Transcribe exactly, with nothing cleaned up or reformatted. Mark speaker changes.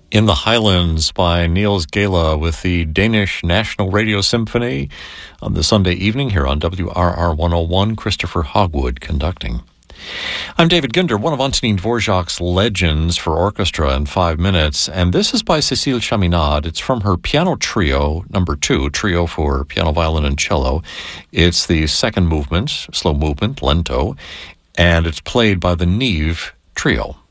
Speaker 1: In the Highlands by Niels Gala with the Danish National Radio Symphony on the Sunday evening here on W R R one oh one, Christopher Hogwood conducting. I'm David Ginder, one of Antonin Dvorak's legends for orchestra in five minutes, and this is by Cécile Chaminade. It's from her piano trio, number two, trio for piano, violin, and cello. It's the second movement, slow movement, lento, and it's played by the Neve Trio.